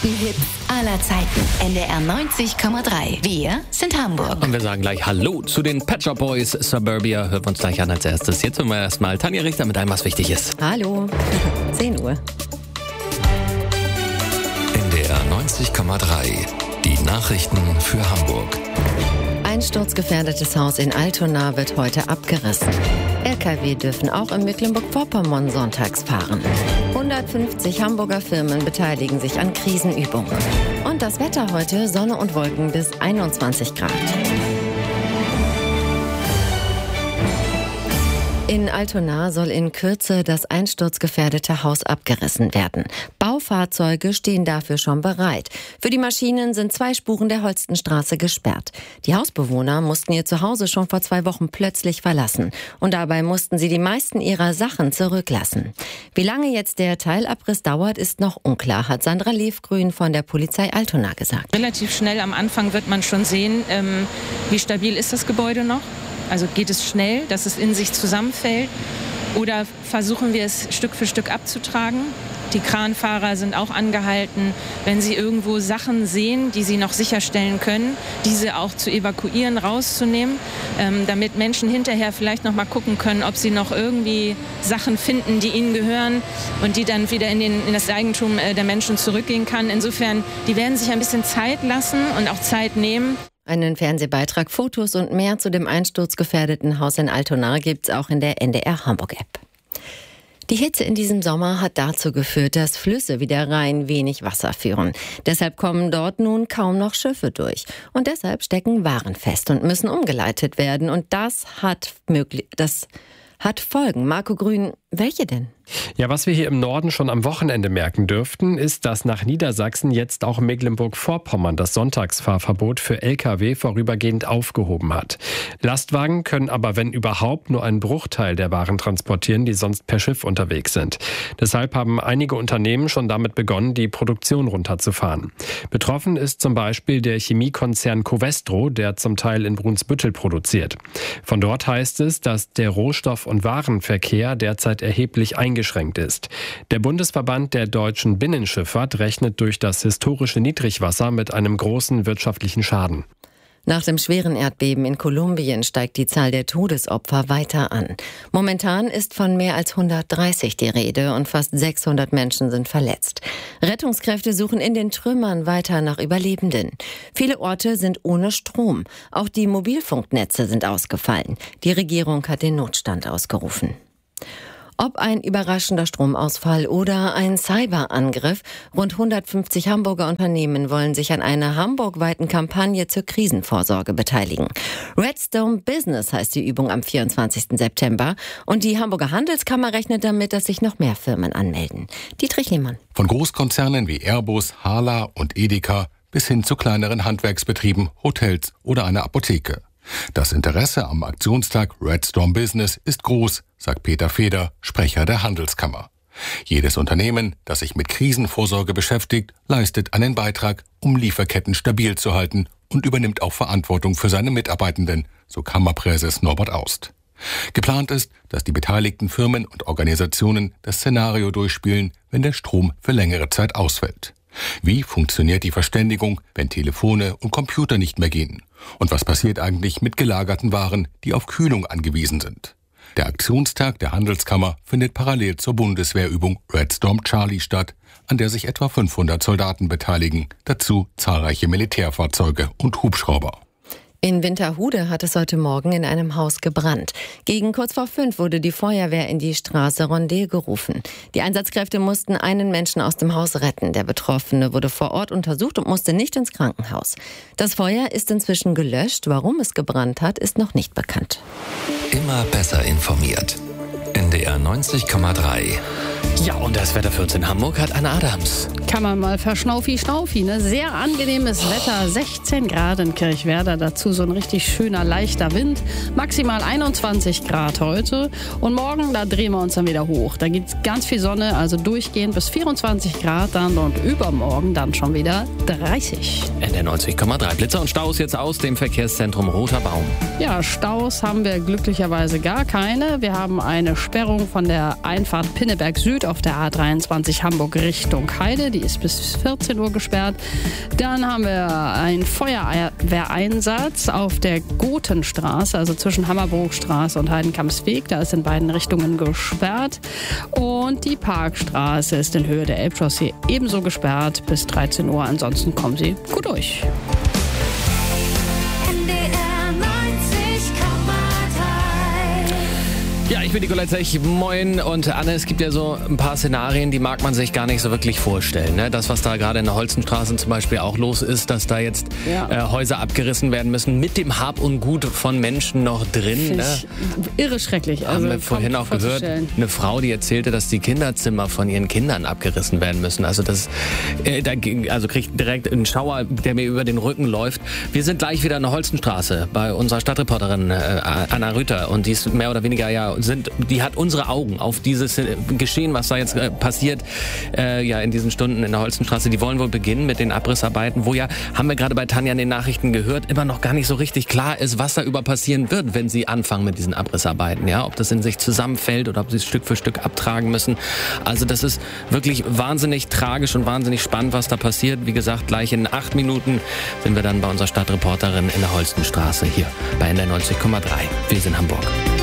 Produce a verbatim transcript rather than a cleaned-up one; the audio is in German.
besten Hits aller Zeiten. N D R neunzig Komma drei. Wir sind Hamburg. Und wir sagen gleich Hallo zu den Pet Shop Boys. Suburbia hören wir uns gleich an als erstes. Jetzt hören wir erstmal Tanja Richter mit allem, was wichtig ist. Hallo, zehn Uhr. N D R neunzig Komma drei. Die Nachrichten für Hamburg. Ein sturzgefährdetes Haus in Altona wird heute abgerissen. L K W dürfen auch in Mecklenburg-Vorpommern sonntags fahren. hundertfünfzig Hamburger Firmen beteiligen sich an Krisenübungen. Und das Wetter heute: Sonne und Wolken bis einundzwanzig Grad. In Altona soll in Kürze das einsturzgefährdete Haus abgerissen werden. Baufahrzeuge stehen dafür schon bereit. Für die Maschinen sind zwei Spuren der Holstenstraße gesperrt. Die Hausbewohner mussten ihr Zuhause schon vor zwei Wochen plötzlich verlassen. Und dabei mussten sie die meisten ihrer Sachen zurücklassen. Wie lange jetzt der Teilabriss dauert, ist noch unklar, hat Sandra Lefgrün von der Polizei Altona gesagt. Relativ schnell am Anfang wird man schon sehen, ähm, wie stabil ist das Gebäude noch. Also geht es schnell, dass es in sich zusammenfällt, oder versuchen wir es Stück für Stück abzutragen? Die Kranfahrer sind auch angehalten, wenn sie irgendwo Sachen sehen, die sie noch sicherstellen können, diese auch zu evakuieren, rauszunehmen, ähm, damit Menschen hinterher vielleicht noch mal gucken können, ob sie noch irgendwie Sachen finden, die ihnen gehören und die dann wieder in, den, in das Eigentum äh, der Menschen zurückgehen kann. Insofern, die werden sich ein bisschen Zeit lassen und auch Zeit nehmen. Einen Fernsehbeitrag, Fotos und mehr zu dem einsturzgefährdeten Haus in Altona gibt's auch in der N D R Hamburg-App. Die Hitze in diesem Sommer hat dazu geführt, dass Flüsse wie der Rhein wenig Wasser führen. Deshalb kommen dort nun kaum noch Schiffe durch. Und deshalb stecken Waren fest und müssen umgeleitet werden. Und das hat möglich, das hat Folgen. Marco Grün, welche denn? Ja, was wir hier im Norden schon am Wochenende merken dürften, ist, dass nach Niedersachsen jetzt auch Mecklenburg-Vorpommern das Sonntagsfahrverbot für L K W vorübergehend aufgehoben hat. Lastwagen können aber, wenn überhaupt, nur einen Bruchteil der Waren transportieren, die sonst per Schiff unterwegs sind. Deshalb haben einige Unternehmen schon damit begonnen, die Produktion runterzufahren. Betroffen ist zum Beispiel der Chemiekonzern Covestro, der zum Teil in Brunsbüttel produziert. Von dort heißt es, dass der Rohstoff- und Warenverkehr derzeit erheblich eingeschränkt ist. Der Bundesverband der deutschen Binnenschifffahrt rechnet durch das historische Niedrigwasser mit einem großen wirtschaftlichen Schaden. Nach dem schweren Erdbeben in Kolumbien steigt die Zahl der Todesopfer weiter an. Momentan ist von mehr als hundertdreißig die Rede und fast sechshundert Menschen sind verletzt. Rettungskräfte suchen in den Trümmern weiter nach Überlebenden. Viele Orte sind ohne Strom. Auch die Mobilfunknetze sind ausgefallen. Die Regierung hat den Notstand ausgerufen. Ob ein überraschender Stromausfall oder ein Cyberangriff, rund hundertfünfzig Hamburger Unternehmen wollen sich an einer hamburgweiten Kampagne zur Krisenvorsorge beteiligen. Redstone Business heißt die Übung am vierundzwanzigsten September und die Hamburger Handelskammer rechnet damit, dass sich noch mehr Firmen anmelden. Dietrich Lehmann. Von Großkonzernen wie Airbus, Hala und Edeka bis hin zu kleineren Handwerksbetrieben, Hotels oder einer Apotheke. Das Interesse am Aktionstag Redstone Business ist groß, sagt Peter Feder, Sprecher der Handelskammer. Jedes Unternehmen, das sich mit Krisenvorsorge beschäftigt, leistet einen Beitrag, um Lieferketten stabil zu halten und übernimmt auch Verantwortung für seine Mitarbeitenden, so Kammerpräses Norbert Aust. Geplant ist, dass die beteiligten Firmen und Organisationen das Szenario durchspielen, wenn der Strom für längere Zeit ausfällt. Wie funktioniert die Verständigung, wenn Telefone und Computer nicht mehr gehen? Und was passiert eigentlich mit gelagerten Waren, die auf Kühlung angewiesen sind? Der Aktionstag der Handelskammer findet parallel zur Bundeswehrübung Red Storm Charlie statt, an der sich etwa fünfhundert Soldaten beteiligen, dazu zahlreiche Militärfahrzeuge und Hubschrauber. In Winterhude hat es heute Morgen in einem Haus gebrannt. Gegen kurz vor fünf wurde die Feuerwehr in die Straße Rondel gerufen. Die Einsatzkräfte mussten einen Menschen aus dem Haus retten. Der Betroffene wurde vor Ort untersucht und musste nicht ins Krankenhaus. Das Feuer ist inzwischen gelöscht. Warum es gebrannt hat, ist noch nicht bekannt. Immer besser informiert. N D R neunzig Komma drei. Ja, und das Wetter für uns in Hamburg hat Anna Adams. Kann man mal verschnaufi schnaufi, ne? Sehr angenehmes Wetter, sechzehn Grad in Kirchwerder, dazu so ein richtig schöner, leichter Wind. Maximal einundzwanzig Grad heute. Und morgen, da drehen wir uns dann wieder hoch. Da gibt's ganz viel Sonne, also durchgehend bis vierundzwanzig Grad dann und übermorgen dann schon wieder dreißig. N D R neunzig Komma drei. Blitzer und Staus jetzt aus dem Verkehrszentrum Roter Baum. Ja, Staus haben wir glücklicherweise gar keine. Wir haben eine Sperrung von der Einfahrt Pinneberg Süd auf der A dreiundzwanzig Hamburg Richtung Heide. Die ist bis vierzehn Uhr gesperrt. Dann haben wir einen Feuerwehreinsatz auf der Gotenstraße, also zwischen Hammerburgstraße und Heidenkampsweg. Da ist in beiden Richtungen gesperrt. Und die Parkstraße ist in Höhe der Elbchaussee ebenso gesperrt bis dreizehn Uhr. Ansonsten kommen Sie gut durch. Ja, ich bin Nikolai Zech, moin. Und Anne, es gibt ja so ein paar Szenarien, die mag man sich gar nicht so wirklich vorstellen. Ne? Das, was da gerade in der Holzenstraße zum Beispiel auch los ist, dass da jetzt ja. äh, Häuser abgerissen werden müssen, mit dem Hab und Gut von Menschen noch drin. Ne? Irre schrecklich. Also haben wir vorhin auch gehört, eine Frau, die erzählte, dass die Kinderzimmer von ihren Kindern abgerissen werden müssen. Also das, äh, da also kriegt direkt einen Schauer, der mir über den Rücken läuft. Wir sind gleich wieder in der Holzenstraße bei unserer Stadtreporterin äh, Anna Rüther. Und die ist mehr oder weniger ja sind, die hat unsere Augen auf dieses Geschehen, was da jetzt äh, passiert, äh, ja in diesen Stunden in der Holzenstraße. Die wollen wohl beginnen mit den Abrissarbeiten, wo ja, haben wir gerade bei Tanja in den Nachrichten gehört, immer noch gar nicht so richtig klar ist, was da über passieren wird, wenn sie anfangen mit diesen Abrissarbeiten. Ja, ob das in sich zusammenfällt oder ob sie es Stück für Stück abtragen müssen. Also das ist wirklich wahnsinnig tragisch und wahnsinnig spannend, was da passiert. Wie gesagt, gleich in acht Minuten sind wir dann bei unserer Stadtreporterin in der Holzenstraße hier bei N D R neunzig Komma drei. Wir sind in Hamburg.